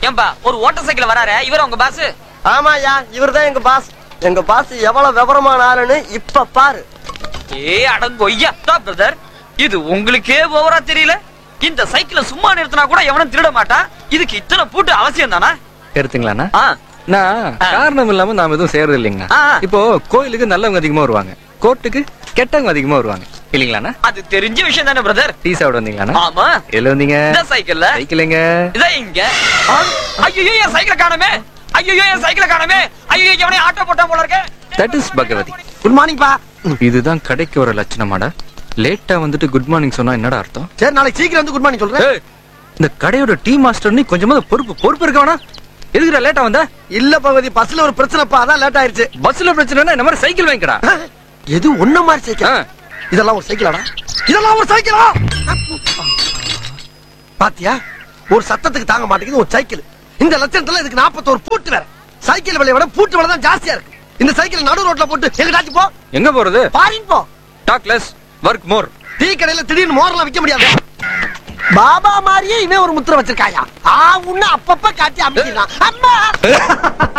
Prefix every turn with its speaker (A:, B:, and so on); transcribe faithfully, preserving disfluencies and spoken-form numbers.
A: ஏம்பா ஒரு voter cycle வராரு, இவர உங்க பாஸ்?
B: ஆமாயா, இவர்தான் எங்க பாஸ். எங்க பாஸ் எவ்வளவு விவரமான ஆளுன்னு இப்ப பாரு.
A: ஏ அடங்கொய்யா பிரதர், இது உங்களுக்கே ஓவரா தெரியல? இந்த சைக்கிள சும்மா நிறுத்தினா கூட எவனும் திருட மாட்டான், இதுக்கு இத்தனை பூட்டு அவசியம் தானா?
C: எடுத்துங்களாண்ணா? நான் காரணம் இல்லாம நாம எதுவும் செய்யறது இல்லைங்கண்ணா. இப்போ கோயிலுக்கு நல்லவங்க அதிகமா வருவாங்க, கோர்ட்டுக்கு கெட்டவங்க அதிகமா வருவாங்க இல்லீங்களாண்ணா?
A: அது தெரிஞ்ச விஷயம் தானே பிரதர்.
C: டீ சாப்பிட வந்தீங்களாண்ணா?
A: ஆமா.
C: எதுல வந்தீங்க?
A: இந்த சைக்கிள்ல.
C: சைக்கிளுங்க
A: இத இங்க. ஐயோ என் சைக்கிள காணோமே, ஐயோ என் சைக்கிள காணோமே, ஐயோ எவனே ஆட்டோ போட்டா போல இருக்கு.
C: That is Bhagavathi.
B: Good morning பா.
C: இதுதான் கடைக்கு வர லட்சணமாடா? லேட்டா வந்துட்டு குட் மார்னிங் சொன்னா என்னடா அர்த்தம்?
B: சரி, நாளைக்கு சீக்கிரம் வந்து குட் மார்னிங் சொல்றேன்.
C: இந்த கடையோட டீ மாஸ்டர் நீ கொஞ்சமா பொறுப்பு பொறுப்பு இருக்கவனா? எதுக்குடா லேட்டா வந்த?
B: இல்ல பகவதி, பஸ்ல ஒரு பிரச்சனைப்பா, அதான் லேட் ஆயிருச்சு.
C: பஸ்ல பிரச்சனைனா இந்த மாதிரி சைக்கிள் வாங்கிக்கடா.
B: எது ஒண்ணு மாதிரி சைக்கிள்? இதெல்லாம் ஒரு சைக்கிளாடா? இதெல்லாம் ஒரு சைக்கிளா? பாத்தியா, ஒரு சத்தத்துக்கு தாங்க மாட்டேங்குது ஒரு சைக்கிள். இந்த லட்சணத்துல இதுக்கு நாற்பத்தோரு பூட்டு வேற. சைக்கிள் விலையை விட பூட்டு விலை தான் ஜாஸ்தியா இருக்கு. இந்த சைக்கிள் நடு ரோட்ல போட்டு எங்கடாச்சு போ.
C: எங்க போறது?
B: பாரின் போ.
C: டாக் லெஸ், வர்க் மோர்.
B: டீ கடையில திடீர்னு மோரெல்லாம் விக்க முடியாது. பாபா மாதிரியே இவன் ஒரு முத்திரை வச்சிருக்காயா? ஆ உன்ன அப்பப்ப காட்டி அமைக்கிறான். அம்மா